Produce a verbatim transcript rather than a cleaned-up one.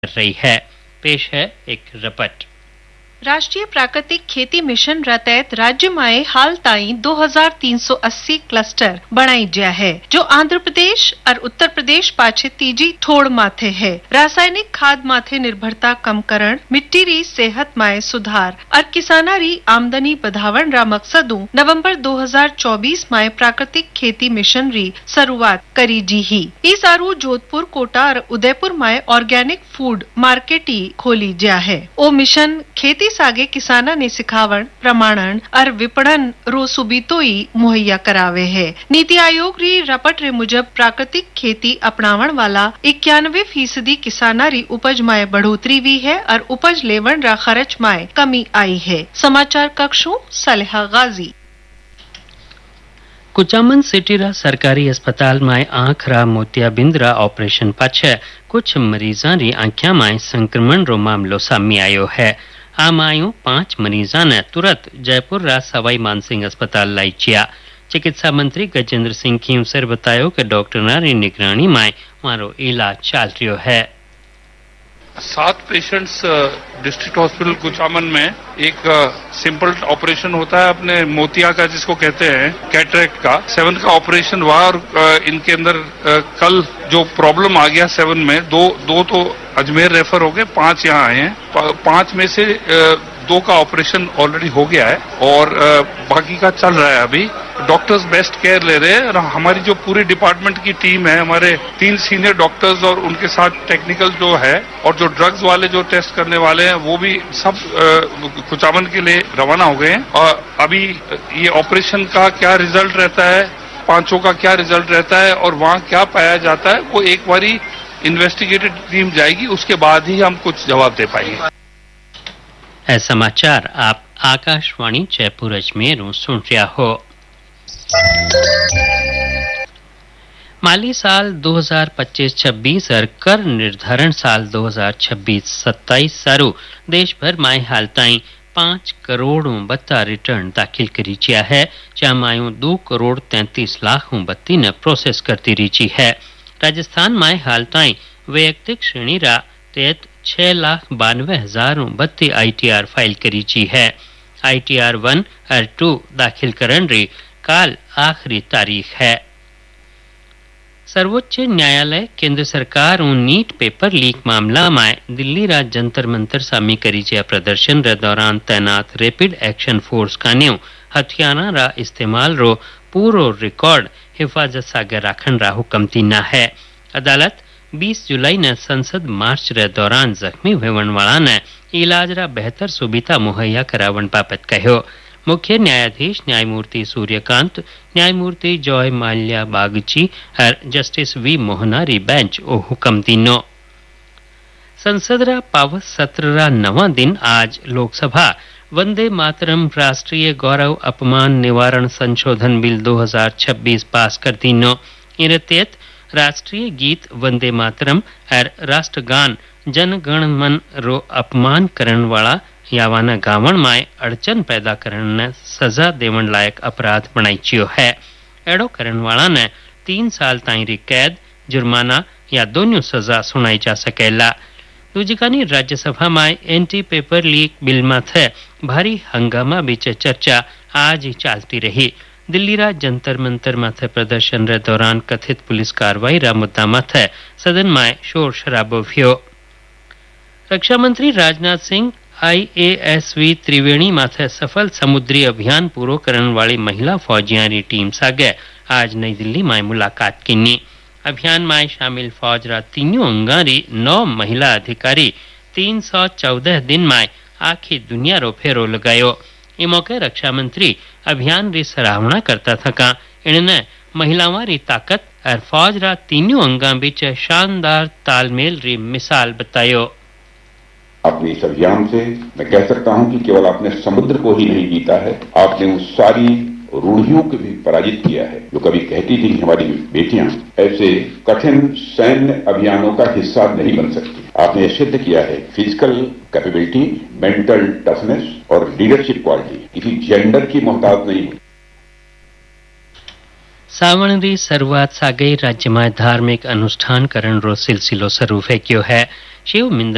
कर रही है। पेश है एक रिपोर्ट। राष्ट्रीय प्राकृतिक खेती मिशन रा तहत राज्य में हाल ताईं दो हज़ार तीन सौ अस्सी क्लस्टर बनाई गया है, जो आंध्र प्रदेश और उत्तर प्रदेश पाछे तीजी ठोड़ माथे है। रासायनिक खाद माथे निर्भरता कम करण, मिट्टी री सेहत में सुधार और किसाना री आमदनी बढ़ावण रा मकसदों नवंबर दो हज़ार चौबीस में प्राकृतिक खेती मिशन री शुरुआत करी जी ही। इस आरू जोधपुर, कोटा और उदयपुर में ऑर्गेनिक फूड मार्केट ही खोली गया है। ओ मिशन खेती सागे किसाना ने सिखावण, प्रमाणन और विपणन रो सुबितोई मुहैया करावे है। नीति आयोग री रपट रे मुजब प्राकृतिक खेती अपनावण वाला इक्यानवे फीसदी किसाना री उपज में बढ़ोतरी हुई है और उपज लेवण रा खर्च में कमी आई है। समाचार कक्षों सलेहा गाजी। कुचामन सिटी रा सरकारी अस्पताल में आंख रा मोतियाबिंद रा ऑपरेशन पाछे कुछ मरीजा री आंखिया में संक्रमण रो मामलो सामने आयो है। आम आयु पांच मरीजा ने तुरंत जयपुर रा सवाई मानसिंह अस्पताल लाई चिया। चिकित्सा मंत्री गजेंद्र सिंह खींवसर बतायो कि डॉक्टर री निगरानी में मारो इलाज चल रियो है। सात पेशेंट्स डिस्ट्रिक्ट हॉस्पिटल कुचामन में एक सिंपल ऑपरेशन होता है अपने मोतिया का, जिसको कहते हैं कैटरेक्ट का। सेवन का ऑपरेशन हुआ और इनके अंदर कल जो प्रॉब्लम आ गया सेवन में, दो दो तो अजमेर रेफर हो गए, पांच यहाँ आए हैं। पांच में से दो का ऑपरेशन ऑलरेडी हो गया है और बाकी का चल रहा है। अभी डॉक्टर्स बेस्ट केयर ले रहे हैं और हमारी जो पूरी डिपार्टमेंट की टीम है, हमारे तीन सीनियर डॉक्टर्स और उनके साथ टेक्निकल जो है और जो ड्रग्स वाले जो टेस्ट करने वाले हैं, वो भी सब कुचामन के लिए रवाना हो गए हैं। और अभी ये ऑपरेशन का क्या रिजल्ट रहता है, पांचों का क्या रिजल्ट रहता है और वहाँ क्या पाया जाता है, वो एक बारी इन्वेस्टिगेटिव टीम जाएगी, उसके बाद ही हम कुछ जवाब दे पाएंगे। ऐ समाचार आप आकाशवाणी जयपुर अजमेर सुन रहा हो। माली साल दो हज़ार पच्चीस छब्बीस और कर निर्धारण साल दो हज़ार छब्बीस सत्ताईस सारू देश भर में हाल ताईं पांच करोड़ बत्ता रिटर्न दाखिल करी चिया है, जहाँ मायूं दो करोड़ तैंतीस लाख बत्ती ने प्रोसेस करती रीची है। राजस्थान में हाल ताईं वैयक्तिक श्रेणी रा तहत छह लाख बानवे हजार बत्ती आई टी आर फाइल करी ची है। आई टी आर वन और टू दाखिल करण री काल आखिरी तारीख है। सर्वोच्च न्यायालय केंद्र सरकार उन नीट पेपर लीक मामला में दिल्ली रा जंतर मंतर सामी करी जिया प्रदर्शन रे दौरान तैनात रैपिड एक्शन फोर्स कान्यो हथियारा रा इस्तेमाल रो पूरो रिकॉर्ड हिफाजत सागे राखण रा हुक्म तीना है। अदालत बीस जुलाई ने संसद मार्च रे दौरान जख्मी होवण वाला ने इलाज रा बेहतर सुविधा मुहैया करावण बाबत कहो। मुख्य न्यायाधीश न्यायमूर्ति सूर्यकांत, न्यायमूर्ति जॉय माल्या बागची और जस्टिस वी मोहनारी बेंच ओ हुक्म दीनो। संसद रा पावत सत्र रा नवा दिन आज लोकसभा वंदे मातरम राष्ट्रीय गौरव अपमान निवारण संशोधन बिल दो हज़ार छब्बीस पास कर दीनो। इन तहत राष्ट्रीय गीत वंदे मातरम और राष्ट्रगान जन गण मन रो अपमान करण वाला यावाना गावण में अड़चन पैदा करण ने सजा देवण लायक अपराध बनाई चियो है। एड़ो करण वाला ने तीन साल ताईं री कैद, जुर्माना या दोनों सजा सुनाई जा सकेला। दूजिकानी राज्यसभा में एंटी पेपर लीक बिल माथे भारी हंगामा बीच चर्चा आज ही चलती रही। दिल्ली रा जंतर मंतर माथे प्रदर्शन रे दौरान कथित पुलिस कार्रवाई रा मुद्दा माथे सदन में शोर शराबो थियो। रक्षा मंत्री राजनाथ सिंह आई ए एस वी त्रिवेणी माथे सफल समुद्री अभियान पूरो करण वाली महिला फौजियां री टीम सागे आज नई दिल्ली में मुलाकात किनी। अभियान में शामिल फौज रा तीनों अंगारी नौ महिला अधिकारी तीन सौ चौदह दिन में आखी दुनिया रो फेरो लगायो। इस मौके रक्षा मंत्री अभियान री सराहना करता थका इन्हें महिलावां री ताकत और फौज रा तीनों अंगा बीच शानदार तालमेल री मिसाल बतायो। अपने इस अभियान से मैं कह सकता हूं कि केवल आपने समुद्र को ही नहीं जीता है, आपने उस सारी रूढ़ियों को भी पराजित किया है जो कभी कहती थी हमारी बेटियां ऐसे कठिन सैन्य अभियानों का हिस्सा नहीं बन सकती। आपने सिद्ध किया है फिजिकल कैपेबिलिटी, मेंटल टफनेस और लीडरशिप क्वालिटी किसी जेंडर की मोहताज नहीं हुई। सावण री शुरुआत सागे राज्य में धार्मिक अनुष्ठान करण रो सिलसिलो शुरू फेक्यो है। शिव मिंद